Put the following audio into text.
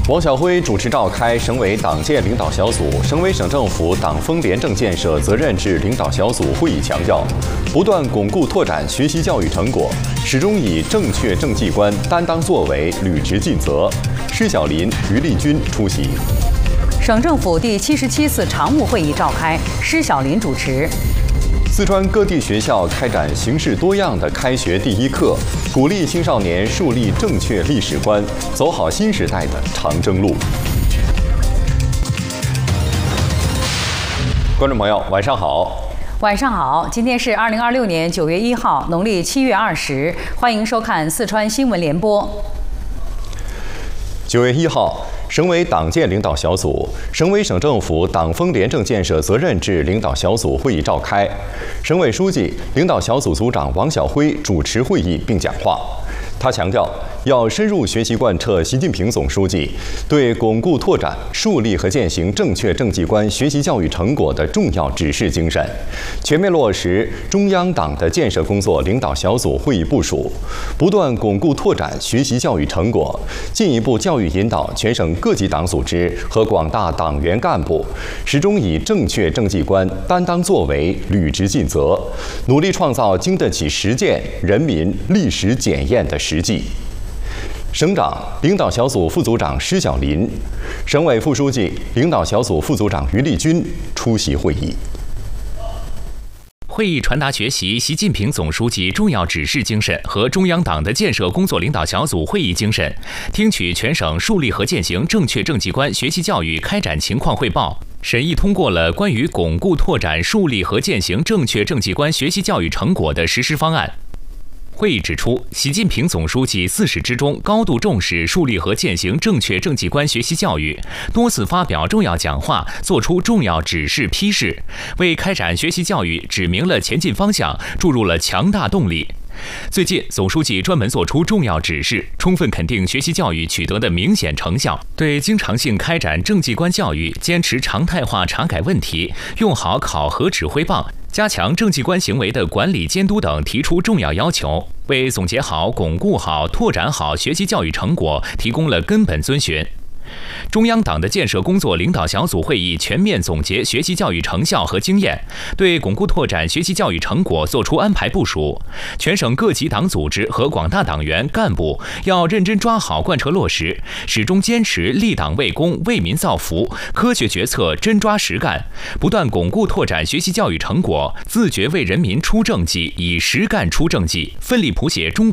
王晓辉主持召开省委党建领导小组、省委省政府党风廉政建设责任制领导小组会议，强调，不断巩固拓展学习教育成果，始终以正确政绩观担当作为，履职尽责。施小林、于立军出席。 省政府第77次常务会议召开，施小林主持。 四川各地学校开展形式多样的开学第一课，鼓励青少年树立正确历史观，走好新时代的长征路。观众朋友，晚上好。 晚上好，今天是2026年9月1号，农历7月20，欢迎收看四川新闻联播。 9月1号。省委党建领导小组、省委省政府党风廉政建设责任制领导小组会议召开，省委书记、领导小组组长王晓辉主持会议并讲话。他强调，要深入学习贯彻习近平总书记对巩固拓展、树立和践行正确政绩观学习教育成果的重要指示精神，全面落实中央党的建设工作领导小组会议部署，不断巩固拓展学习教育成果，进一步教育引导全省各级党组织和广大党员干部，始终以正确政绩观担当作为，履职尽责，努力创造经得起实践、人民历史检验的实际。省长、领导小组副组长施小林，省委副书记、领导小组副组长于立军出席会议。 会议传达学习习近平总书记重要指示精神和中央党的建设工作领导小组会议精神，听取全省树立和践行正确政绩观学习教育开展情况汇报，审议通过了关于巩固拓展、树立和践行正确政绩观学习教育成果的实施方案。会议指出，习近平总书记自始至终高度重视树立和践行正确政绩观学习教育，多次发表重要讲话，作出重要指示批示，为开展学习教育指明了前进方向，注入了强大动力。最近，总书记专门作出重要指示，充分肯定学习教育取得的明显成效，对经常性开展政绩观教育、坚持常态化查改问题、用好考核指挥棒、加强政绩观行为的管理监督等提出重要要求，为总结好、巩固好、拓展好学习教育成果提供了根本遵循。中央党的建设工作领导小组会议全面总结学习教育成效和经验，对巩固拓展学习教育成果作出安排部署。全省各级党组织和广大党员干部要认真抓好贯彻落实，始终坚持立党为公、为民造福，科学决策真抓实干，不断巩固拓展学习教育成果，自觉为人民出政绩，以实干出政绩，奋力谱写中国